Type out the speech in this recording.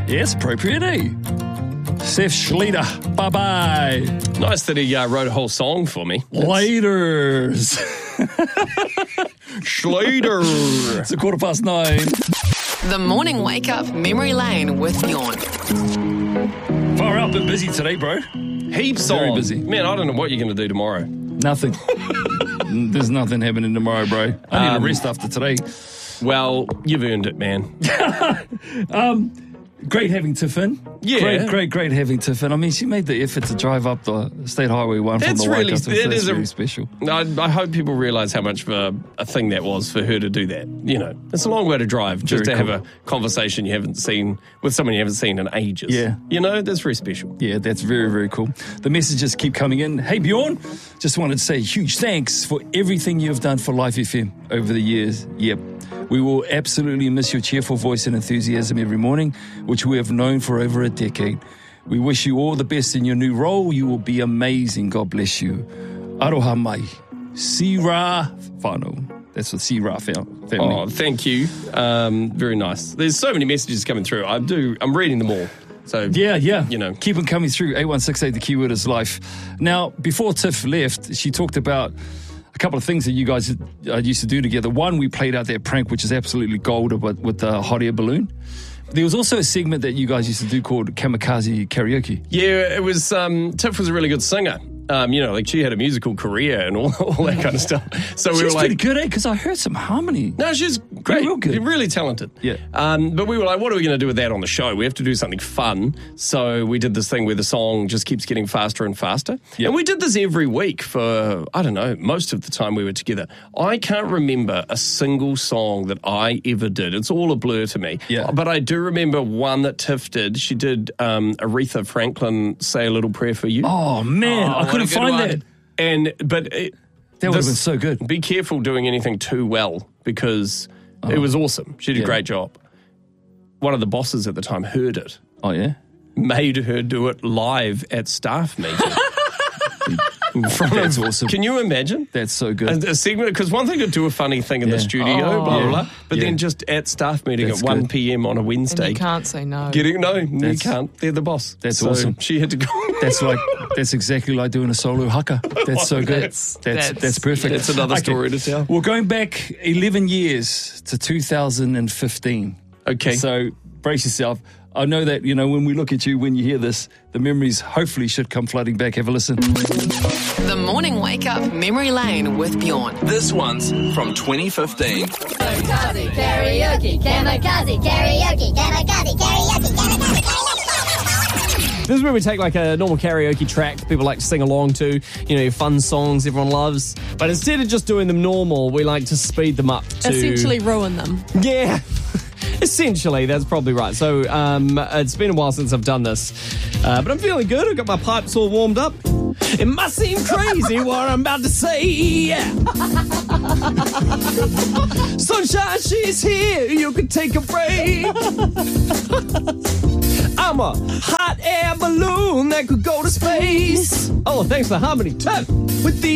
Yeah, it's appropriate, eh? Seth Schlieder, bye-bye. Nice that he wrote a whole song for me. Laters. Schlieder. It's 9:15. The Morning Wake Up Memory Lane with Bjorn. Far out, been busy today, bro. Heaps Very on. busy. Man, I don't know what you're going to do tomorrow. Nothing. There's nothing happening tomorrow, bro. I need a rest after today. Well, you've earned it, man. Great having Tiff in. Yeah. Great having Tiff in. I mean, she made the effort to drive up the State Highway 1 from That's the really, Waikato. that is really special. I hope people realise how much of a thing that was for her to do that. You know, it's a long way to drive just Very to cool. have a conversation you haven't seen with someone you haven't seen in ages. Yeah. You know, that's very special. Yeah, that's very, very cool. The messages keep coming in. Hey, Bjorn, just wanted to say huge thanks for everything you've done for Life FM over the years. Yep. We will absolutely miss your cheerful voice and enthusiasm every morning, which we have known for over a decade. We wish you all the best in your new role. You will be amazing. God bless you. Aroha mai. Sira whānau. That's the Sira family. Oh, thank you. Very nice. There's so many messages coming through. I'm reading them all. So Yeah. You know. Keep them coming through. 8168, the keyword is life. Now, before Tiff left, she talked about a couple of things that you guys used to do together. One, we played out that prank, which is absolutely gold, with the hot air balloon. There was also a segment that you guys used to do called Kamikaze Karaoke. Yeah, it was. Tiff was a really good singer. You know, like she had a musical career and all that kind of stuff. So we She's were like, pretty good, eh? Because I heard some harmony. no, she's great. Real good. Really talented. Yeah. But we were like, what are we going to do with that on the show? We have to do something fun. So we did this thing where the song just keeps getting faster and faster. Yep. And we did this every week for, I don't know, most of the time we were together. I can't remember a single song that I ever did. It's all a blur to me. Yeah. But I do remember one that Tiff did. She did Aretha Franklin, Say a Little Prayer for You. Oh, man. I couldn't find that. But That would have been so good. Be careful doing anything too well because it was awesome. She did a great job. One of the bosses at the time heard it, Oh, yeah? made her do it live at staff meeting. That's awesome. Can you imagine? That's so good. A segment, because one thing to do a funny thing in the Yeah. studio, blah, blah, blah, but Yeah. then just at staff meeting That's at 1 good. p.m. on a Wednesday. And you can't say no. No, you That's- can't. They're the boss. That's So awesome. She had to go. That's exactly like doing a solo haka. That's so good. That's- That's perfect. That's another story to tell. We're going back 11 years to 2015. Okay. So brace yourself. I know that, you know, when we look at you, when you hear this, the memories hopefully should come flooding back. Have a listen. The Morning Wake Up Memory Lane with Bjorn. This one's from 2015. Kamikaze karaoke, kamikaze karaoke, kamikaze karaoke, kamikaze karaoke. This is where we take like a normal karaoke track people like to sing along to, you know, your fun songs everyone loves. But instead of just doing them normal, we like to speed them up to... Essentially ruin them. Yeah. Essentially, that's probably right. So it's been a while since I've done this. But I'm feeling good. I've got my pipes all warmed up. It must seem crazy what I'm about to say. Sunshine, she's here. You can take a break. I'm a hot air balloon that could go to space. Oh, thanks for harmony. Tip with the